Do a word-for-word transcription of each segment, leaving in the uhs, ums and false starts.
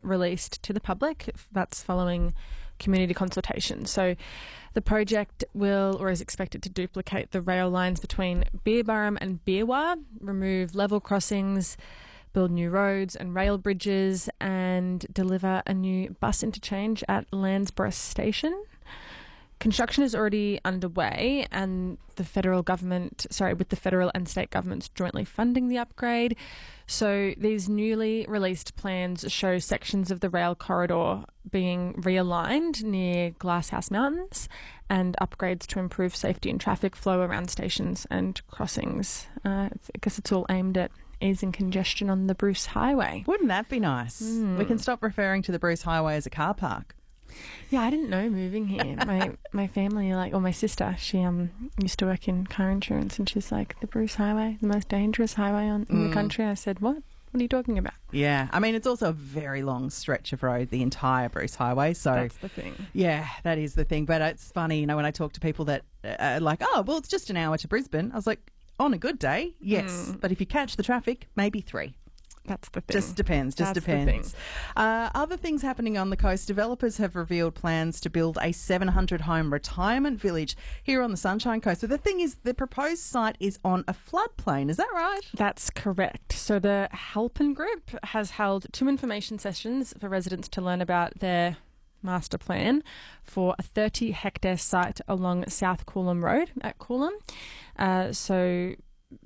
released to the public. That's following community consultation. So the project will, or is expected to duplicate the rail lines between Beerburrum and Beerwah, remove level crossings, build new roads and rail bridges, and deliver a new bus interchange at Landsborough Station. Construction is already underway, and the federal government, sorry, with the federal and state governments jointly funding the upgrade. So these newly released plans show sections of the rail corridor being realigned near Glasshouse Mountains and upgrades to improve safety and traffic flow around stations and crossings. Uh, I guess it's all aimed at easing congestion on the Bruce Highway. Wouldn't that be nice? Mm. We can stop referring to the Bruce Highway as a car park. Yeah, I didn't know moving here. My my family, like, or my sister, she um used to work in car insurance, and she's like, the Bruce Highway, the most dangerous highway on, in Mm. the country. I said, what? What are you talking about? Yeah, I mean, it's also a very long stretch of road, the entire Bruce Highway. So That's the thing. Yeah, that is the thing. But it's funny, you know, when I talk to people that are like, oh, well, it's just an hour to Brisbane. I was like, on a good day, yes. Mm. But if you catch the traffic, maybe three. That's the thing. Just depends, just That's the depends. thing. Uh, other things happening on the coast. Developers have revealed plans to build a seven hundred home retirement village here on the Sunshine Coast. So the thing is, the proposed site is on a floodplain. Is that right? That's correct. So the Halpin Group has held two information sessions for residents to learn about their master plan for a thirty hectare site along South Coolum Road at Coolum. Uh, so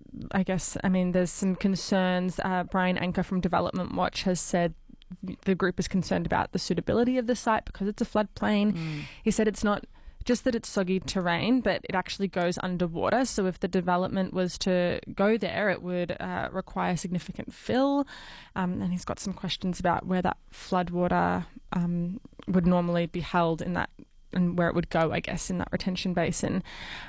I guess, I mean, there's some concerns. Uh, Brian Anker from Development Watch has said the group is concerned about the suitability of the site because it's a floodplain. Mm. He said it's not just that it's soggy terrain, but it actually goes underwater. So if the development was to go there, it would uh, require significant fill. Um, and he's got some questions about where that floodwater um, would normally be held in that, and where it would go, I guess, in that retention basin.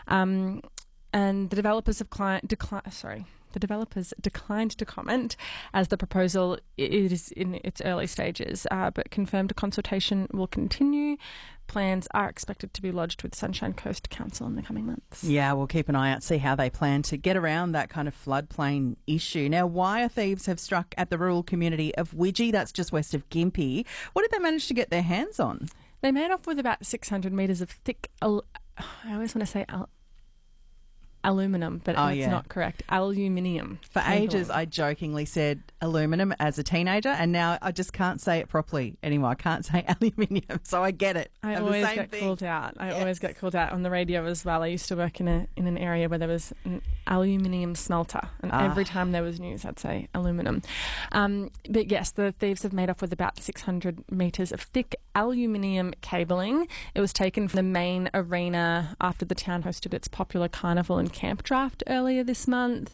Um, And the developers have cli- decli- sorry, the developers declined to comment as the proposal is in its early stages, uh, but confirmed a consultation will continue. Plans are expected to be lodged with Sunshine Coast Council in the coming months. Yeah, we'll keep an eye out, see how they plan to get around that kind of floodplain issue. Now, wire thieves have struck at the rural community of Widgie, that's just west of Gympie. What did they manage to get their hands on? They made off with about six hundred metres of thick, al- I always want to say al- aluminium, but Oh, that's yeah. not correct. Aluminium. For Cabling. ages, I jokingly said aluminum as a teenager, and now I just can't say it properly anymore. I can't say aluminium, so I get it. I They're the always same get thing. called out. I Yes. always get called out on the radio as well. I used to work in a in an area where there was an aluminium smelter, and Ah. every time there was news, I'd say aluminium. Um, but yes, the thieves have made off with about six hundred metres of thick aluminium cabling. It was taken from the main arena after the town hosted its popular carnival and camp draft earlier this month.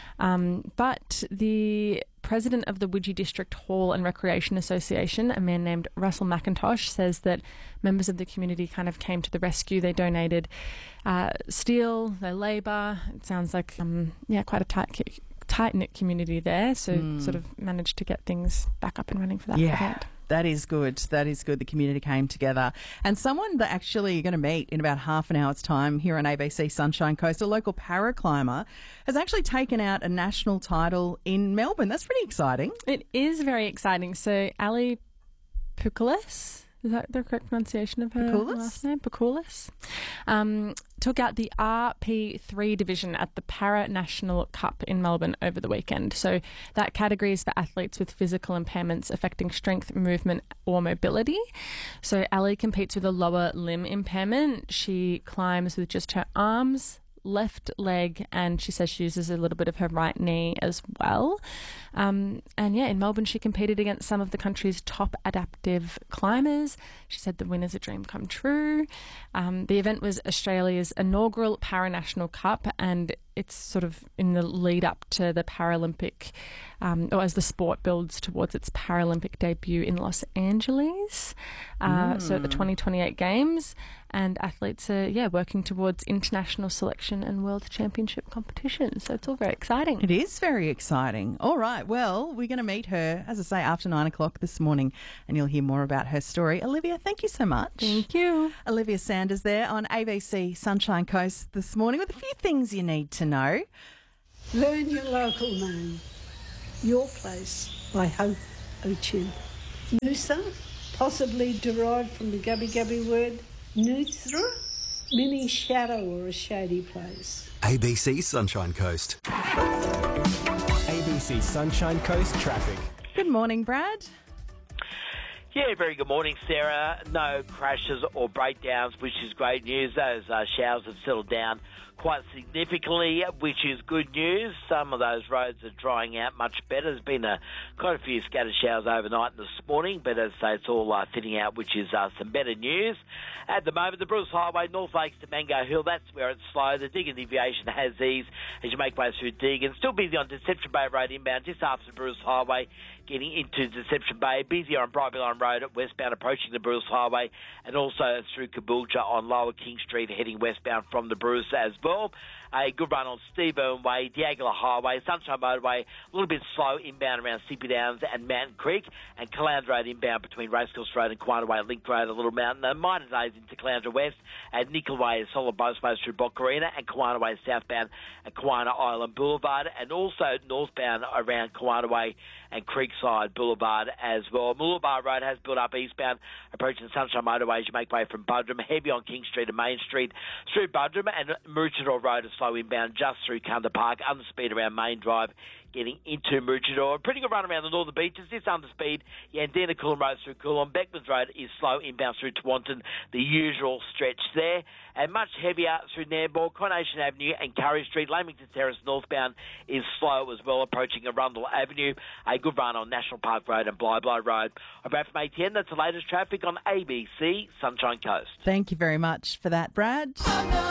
Um, but the president of the Widgie District Hall and Recreation Association, a man named Russell McIntosh, says that members of the community kind of came to the rescue. They donated uh, steel, their labour. It sounds like, um, yeah, quite a tight, tight-knit community there. So Mm. sort of managed to get things back up and running for that Yeah. event. That is good. That is good. The community came together. And someone that actually you're going to meet in about half an hour's time here on A B C Sunshine Coast, a local paraclimber, has actually taken out a national title in Melbourne. That's pretty exciting. It is very exciting. So Ali Pukulis, is that the correct pronunciation of her Pukulis? last name? Pukulis. Um, took out the R P three division at the Para National Cup in Melbourne over the weekend. So that category is for athletes with physical impairments affecting strength, movement or mobility. So Ali competes with a lower limb impairment. She climbs with just her arms, left leg, and she says she uses a little bit of her right knee as well. Um, and yeah, in Melbourne she competed against some of the country's top adaptive climbers. She said the win is a dream come true. Um, the event was Australia's inaugural Paranational Cup, and it's sort of in the lead up to the Paralympic, um, or as the sport builds towards its Paralympic debut in Los Angeles. Uh, So at the twenty twenty-eight Games, and athletes are, yeah, working towards international selection and world championship competition. So it's all very exciting. It is very exciting. All right. Well, we're going to meet her, as I say, after nine o'clock this morning, and you'll hear more about her story. Olivia, thank you so much. Thank you. Olivia Sanders there on A B C Sunshine Coast this morning with a few things you need to know. Learn your local name. Your Place by Hope O'Tune. Noosa, possibly derived from the Gubbi Gubbi word Noothra, meaning shadow or a shady place. A B C Sunshine Coast. A B C Sunshine Coast traffic. Good morning, Brad. Yeah, very good morning, Sarah. No crashes or breakdowns, which is great news. Those uh, showers have settled down quite significantly, which is good news. Some of those roads are drying out much better. There's been a, quite a few scattered showers overnight this morning, but as I say, it's all uh, thinning out, which is uh, some better news. At the moment, the Bruce Highway, North Lakes to Mango Hill, that's where it's slow. The Deagon deviation has ease as you make way through Deagon. Still busy on Deception Bay Road inbound, just after the Bruce Highway, getting into Deception Bay. Busier on Brightby Line Road at westbound approaching the Bruce Highway, and also through Caboolture on Lower King Street heading westbound from the Bruce as well. A good run on Steve Irwin Way, Diagala Highway, Sunshine Motorway, a little bit slow inbound around Sippy Downs and Mountain Creek, and Caloundra Road inbound between Racecourse Road and Quina Way, Link Road, a little mountain. Uh, minor delays into Caloundra West, and Nickel Way, solid both ways through Boccarina, and Quina Way southbound at Quina Island Boulevard, and also northbound around Quina Way and Creekside Boulevard as well. Mooloolaba Road has built up eastbound, approaching Sunshine Motorway as you make way from Buderim, heavy on King Street and Main Street through Buderim, and Maroochydore Road is slow inbound just through Kunda Park, underspeed around Main Drive, getting into Maroochydore. Pretty good run around the northern beaches. This underspeed, Yandina Coolum Road through Coolum. Beckmans Road is slow inbound through Tewantin, the usual stretch there. And much heavier through Nambour, Coronation Avenue and Curry Street. Lamington Terrace northbound is slow as well, approaching Arundel Avenue. A good run on National Park Road and Blyblow Road. I'm Brad from A T N. That's the latest traffic on A B C Sunshine Coast. Thank you very much for that, Brad.